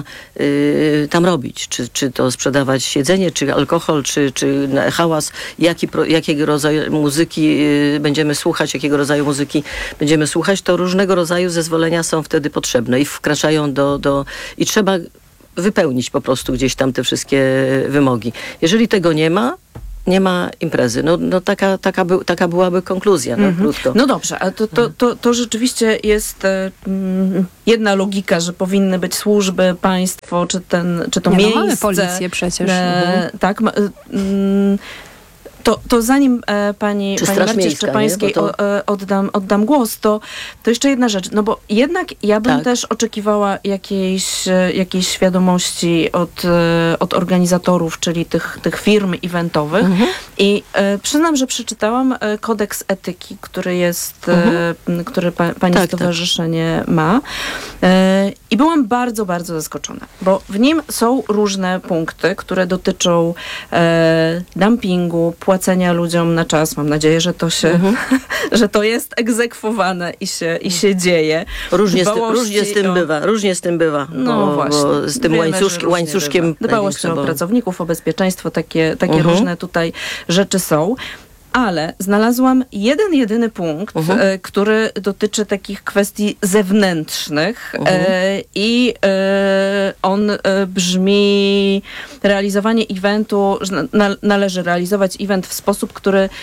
y, tam robić, czy, czy to sprzedawać jedzenie, czy alkohol, czy, czy hałas, jaki, pro, jakiego rodzaju muzyki y, będziemy słuchać, jakiego rodzaju muzyki będziemy słuchać, to różnego rodzaju zezwolenia są wtedy potrzebne i wkraczają do, do i trzeba wypełnić po prostu gdzieś tam te wszystkie wymogi. Jeżeli tego nie ma, nie ma imprezy. No, no taka, taka, by, taka byłaby konkluzja, no, Mhm. krótko. No dobrze, ale to, to, to, to rzeczywiście jest e, mm, jedna logika, że powinny być służby, państwo, czy, ten, czy to Nie, no, miejsce. mamy policję przecież. E, Mhm. Tak. Ma, e, mm, To, to zanim e, pani, Czy pani Straż Marcie Miejska, Szczepańskiej nie? Bo to- o, e, oddam, oddam głos, to, to jeszcze jedna rzecz. No bo jednak ja bym Tak. też oczekiwała jakiejś, e, jakiejś świadomości od, e, od organizatorów, czyli tych, tych firm eventowych. Mhm. I e, przyznam, że przeczytałam e, kodeks etyki, który jest, Mhm. e, który pa, pani Tak, stowarzyszenie ma. E, I byłam bardzo, bardzo zaskoczona, bo w nim są różne punkty, które dotyczą e, dumpingu, płacenia ludziom na czas. Mam nadzieję, że to się, Mhm. że to jest egzekwowane i się, i się dzieje. Różnie z, tym, Dbałości różnie z tym o- bywa, różnie z tym bywa. No bo, właśnie. Bo z tym Wiemy, że łańcuszkiem, różnie łańcuszkiem bywa. Dbałość największa o bo- pracowników, o bezpieczeństwo, takie, takie Mhm. różne tutaj rzeczy są. ale znalazłam jeden, jedyny punkt, Uh-huh. e, który dotyczy takich kwestii zewnętrznych Uh-huh. e, i e, on e, brzmi: realizowanie eventu, że na, należy realizować event w sposób, który e,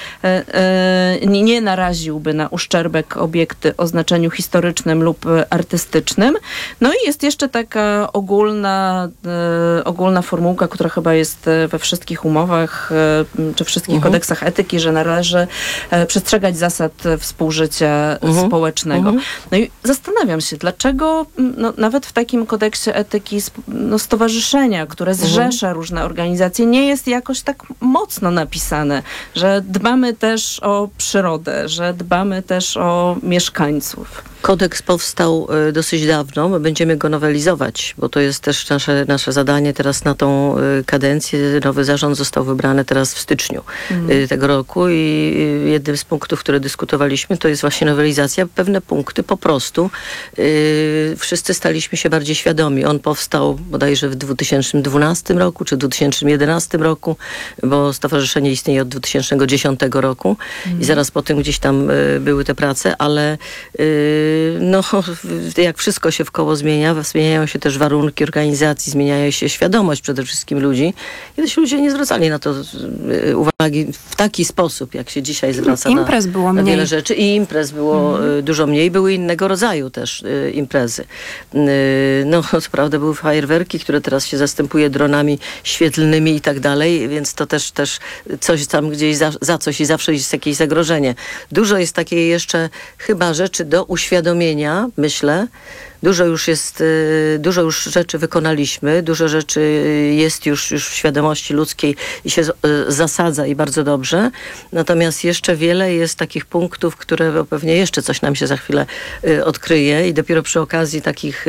e, nie, nie naraziłby na uszczerbek obiekty o znaczeniu historycznym lub artystycznym. No i jest jeszcze taka ogólna, e, ogólna formułka, która chyba jest we wszystkich umowach e, czy wszystkich Uh-huh. kodeksach etyki, że należy e, przestrzegać zasad współżycia Uh-huh. społecznego. Uh-huh. No i zastanawiam się, dlaczego no, nawet w takim kodeksie etyki no, stowarzyszenia, które zrzesza uh-huh. różne organizacje, nie jest jakoś tak mocno napisane, że dbamy też o przyrodę, że dbamy też o mieszkańców. Kodeks powstał y, dosyć dawno, my będziemy go nowelizować, bo to jest też nasze, nasze zadanie teraz na tą y, kadencję. Nowy zarząd został wybrany teraz w styczniu mm. y, tego roku i y, jednym z punktów, które dyskutowaliśmy, to jest właśnie nowelizacja. Pewne punkty po prostu y, wszyscy staliśmy się bardziej świadomi. On powstał bodajże w dwa tysiące dwunastym roku czy dwa tysiące jedenastym roku, bo stowarzyszenie istnieje od dwa tysiące dziesiątego roku mm. i zaraz po tym gdzieś tam y, były te prace, ale y, no, jak wszystko się w koło zmienia, zmieniają się też warunki organizacji, zmieniają się świadomość przede wszystkim ludzi. Kiedyś ludzie nie zwracali na to uwagi w taki sposób, jak się dzisiaj zwraca imprez na, było na mniej. wiele rzeczy. I imprez było mm. dużo mniej. Były innego rodzaju też y, imprezy. Y, no, co prawda były fajerwerki, które teraz się zastępuje dronami świetlnymi i tak dalej, więc to też, też coś tam gdzieś za, za coś i zawsze jest jakieś zagrożenie. Dużo jest takiej jeszcze chyba rzeczy do uświadomienia, myślę. Dużo już jest, dużo już rzeczy wykonaliśmy, dużo rzeczy jest już, już w świadomości ludzkiej i się zasadza i bardzo dobrze. Natomiast jeszcze wiele jest takich punktów, które pewnie jeszcze coś nam się za chwilę odkryje i dopiero przy okazji takich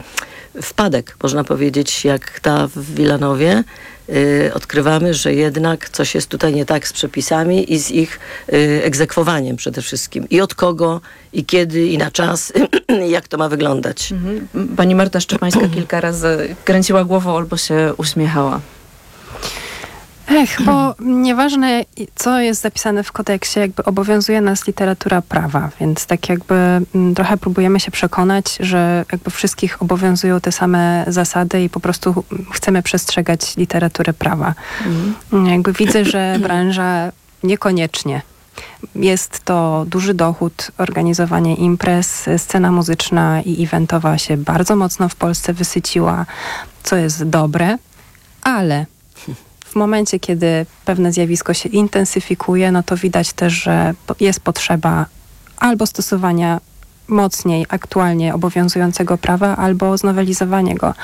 wpadek, można powiedzieć, jak ta w Wilanowie, Yy, odkrywamy, że jednak coś jest tutaj nie tak z przepisami i z ich yy, egzekwowaniem przede wszystkim. I od kogo, i kiedy, i na czas, jak to ma wyglądać. Mhm. Pani Marta Szczepańska kilka razy kręciła głową albo się uśmiechała. Ech, bo nieważne, co jest zapisane w kodeksie, jakby obowiązuje nas literatura prawa, więc tak jakby m, trochę próbujemy się przekonać, że jakby wszystkich obowiązują te same zasady i po prostu chcemy przestrzegać literatury prawa. Mm. Jakby widzę, że branża niekoniecznie. Jest to duży dochód, organizowanie imprez, scena muzyczna i eventowa się bardzo mocno w Polsce wysyciła, co jest dobre, ale w momencie, kiedy pewne zjawisko się intensyfikuje, no to widać też, że jest potrzeba albo stosowania mocniej aktualnie obowiązującego prawa, albo znowelizowania go.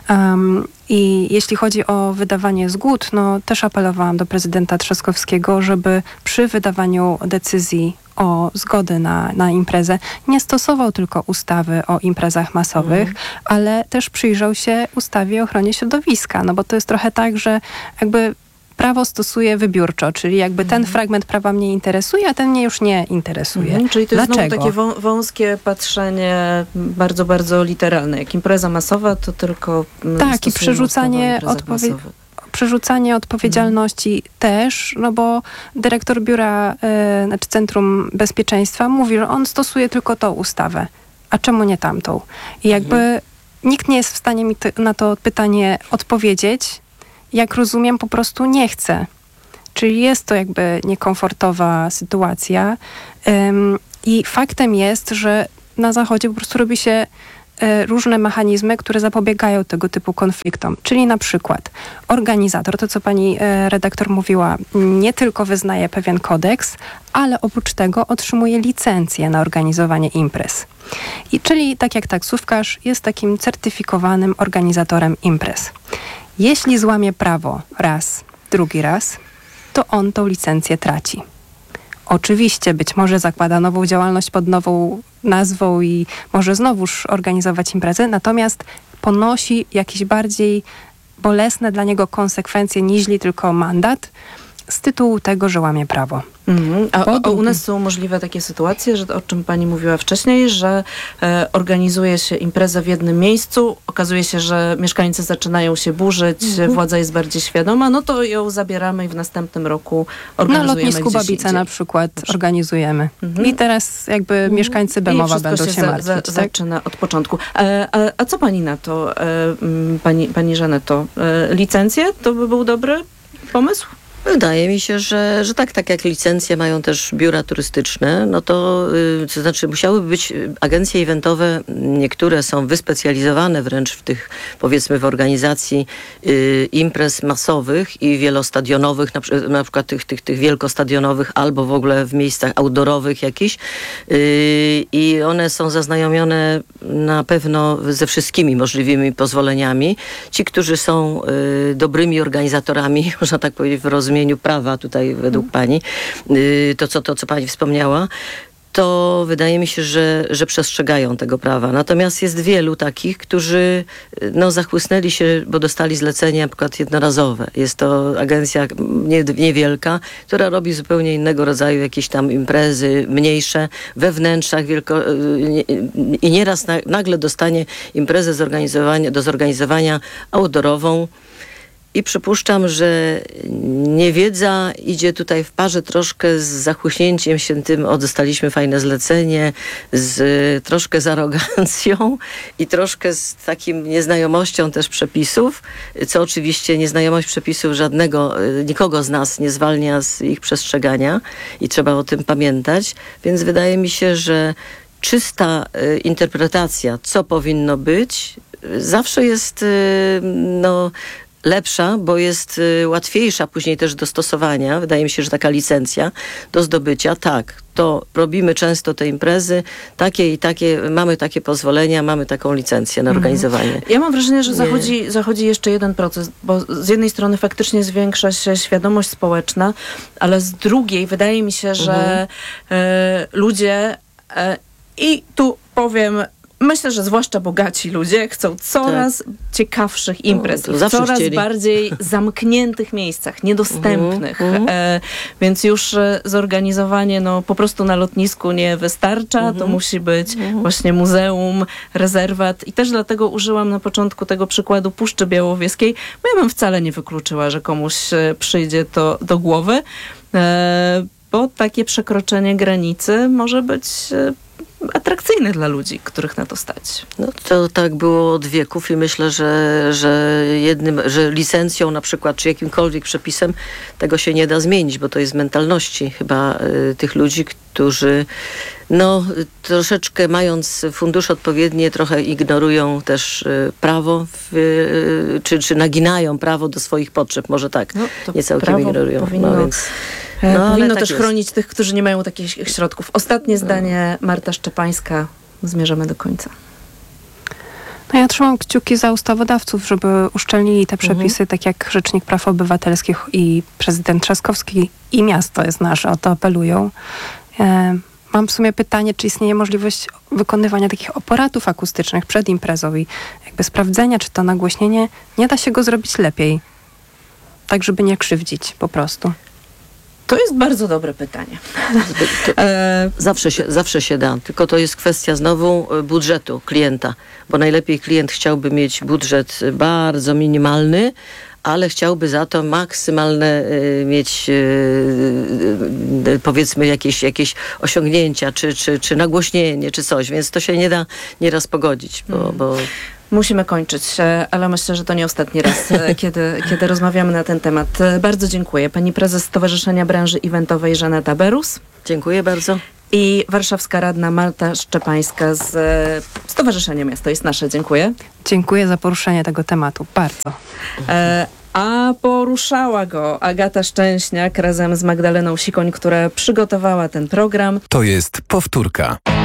Um, I jeśli chodzi o wydawanie zgód, no też apelowałam do prezydenta Trzaskowskiego, żeby przy wydawaniu decyzji o zgody na, na imprezę nie stosował tylko ustawy o imprezach masowych, mm. ale też przyjrzał się ustawie o ochronie środowiska, no bo to jest trochę tak, że jakby prawo stosuje wybiórczo, czyli jakby ten mm. fragment prawa mnie interesuje, a ten mnie już nie interesuje. Mm, czyli to jest Dlaczego? znowu takie wą- wąskie patrzenie, bardzo, bardzo literalne. Jak impreza masowa, to tylko tak, i przerzucanie odpowiedzi. Przerzucanie odpowiedzialności hmm. też, no bo dyrektor biura, y, znaczy Centrum Bezpieczeństwa mówi, że on stosuje tylko tą ustawę, a czemu nie tamtą? I jakby hmm. nikt nie jest w stanie mi ty, na to pytanie odpowiedzieć. Jak rozumiem, po prostu nie chce. Czyli jest to jakby niekomfortowa sytuacja. Ym, I faktem jest, że na Zachodzie po prostu robi się różne mechanizmy, które zapobiegają tego typu konfliktom. Czyli na przykład organizator, to co pani redaktor mówiła, nie tylko wyznaje pewien kodeks, ale oprócz tego otrzymuje licencję na organizowanie imprez. I czyli tak jak taksówkarz jest takim certyfikowanym organizatorem imprez. Jeśli złamie prawo raz, drugi raz, to on tą licencję traci. Oczywiście być może zakłada nową działalność pod nową nazwą i może znowuż organizować imprezę, natomiast ponosi jakieś bardziej bolesne dla niego konsekwencje niźli tylko mandat, z tytułu tego, że łamie prawo. Mhm. A, a u nas są możliwe takie sytuacje, że o czym pani mówiła wcześniej, że e, organizuje się imprezę w jednym miejscu, okazuje się, że mieszkańcy zaczynają się burzyć, mhm. władza jest bardziej świadoma, no to ją zabieramy i w następnym roku organizujemy Na lotnisku Babice na przykład organizujemy. Mhm. I teraz jakby mhm. mieszkańcy Bemowa będą się, się martwić. Za, za, tak? Zaczyna od początku. A, a, a co pani na to, e, pani, pani Żaneto? E, licencje to by był dobry pomysł? Wydaje mi się, że, że tak, tak jak licencje mają też biura turystyczne, no to, yy, to znaczy musiałyby być agencje eventowe, niektóre są wyspecjalizowane wręcz w tych, powiedzmy w organizacji yy, imprez masowych i wielostadionowych, na, na przykład tych, tych, tych wielkostadionowych albo w ogóle w miejscach outdoorowych jakichś yy, i one są zaznajomione na pewno ze wszystkimi możliwymi pozwoleniami. Ci, którzy są yy, dobrymi organizatorami, można tak powiedzieć w rozumieniu prawa tutaj według pani, to co, to, co pani wspomniała, to wydaje mi się, że, że przestrzegają tego prawa. Natomiast jest wielu takich, którzy no, zachłysnęli się, bo dostali zlecenia na przykład jednorazowe. Jest to agencja nie, niewielka, która robi zupełnie innego rodzaju jakieś tam imprezy mniejsze, we wnętrzach wielko, nie, i nieraz na, nagle dostanie imprezę zorganizowania, do zorganizowania outdoorową. I przypuszczam, że niewiedza idzie tutaj w parze troszkę z zachłyśnięciem się tym, o dostaliśmy fajne zlecenie, z troszkę z arogancją i troszkę z takim nieznajomością też przepisów, co oczywiście nieznajomość przepisów żadnego, nikogo z nas nie zwalnia z ich przestrzegania i trzeba o tym pamiętać. Więc wydaje mi się, że czysta y, interpretacja, co powinno być, zawsze jest y, no lepsza, bo jest y, łatwiejsza później też do stosowania. Wydaje mi się, że taka licencja do zdobycia, tak, to robimy często te imprezy, takie i takie, mamy takie pozwolenia, mamy taką licencję na organizowanie. Mhm. Ja mam wrażenie, że zachodzi, zachodzi jeszcze jeden proces, bo z jednej strony faktycznie zwiększa się świadomość społeczna, ale z drugiej wydaje mi się, że mhm. y, ludzie y, i tu powiem, myślę, że zwłaszcza bogaci ludzie chcą coraz tak. ciekawszych imprez, no, w coraz chcieli. bardziej zamkniętych miejscach, niedostępnych. Mm, mm. E, więc już e, zorganizowanie no, po prostu na lotnisku nie wystarcza. Mm. To musi być mm. właśnie muzeum, rezerwat. I też dlatego użyłam na początku tego przykładu Puszczy Białowieskiej, bo ja bym wcale nie wykluczyła, że komuś e, przyjdzie to do głowy, e, bo takie przekroczenie granicy może być e, atrakcyjne dla ludzi, których na to stać. No to tak było od wieków i myślę, że, że jednym, że licencją na przykład, czy jakimkolwiek przepisem tego się nie da zmienić, bo to jest mentalności chyba y, tych ludzi, którzy no troszeczkę mając fundusze odpowiednie, trochę ignorują też y, prawo, w, y, czy, czy naginają prawo do swoich potrzeb, może tak, no, nie całkiem ignorują. Powinno... No, więc... No, Powinno tak też jest. chronić tych, którzy nie mają takich środków. Ostatnie zdanie, Marta Szczepańska. Zmierzamy do końca. No ja trzymam kciuki za ustawodawców, żeby uszczelnili te przepisy, mhm. tak jak Rzecznik Praw Obywatelskich i prezydent Trzaskowski i miasto jest nasze, o to apelują. E, mam w sumie pytanie, czy istnieje możliwość wykonywania takich aparatów akustycznych przed imprezą i jakby sprawdzenia, czy to nagłośnienie, nie da się go zrobić lepiej, tak żeby nie krzywdzić po prostu. To jest bardzo dobre pytanie. Zawsze się, zawsze się da, tylko to jest kwestia znowu budżetu klienta, bo najlepiej klient chciałby mieć budżet bardzo minimalny, ale chciałby za to maksymalne y, mieć y, y, powiedzmy jakieś, jakieś osiągnięcia, czy, czy, czy nagłośnienie, czy coś, więc to się nie da nieraz pogodzić, bo... Hmm. bo Musimy kończyć, ale myślę, że to nie ostatni raz, kiedy, kiedy rozmawiamy na ten temat. Bardzo dziękuję. Pani prezes Stowarzyszenia Branży Eventowej Żaneta Berus. Dziękuję bardzo. I warszawska radna Marta Szczepańska z Stowarzyszenia Miasto jest Nasze. Dziękuję. Dziękuję za poruszenie tego tematu. Bardzo. E, a poruszała go Agata Szczęśniak razem z Magdaleną Sikoń, która przygotowała ten program. To jest powtórka.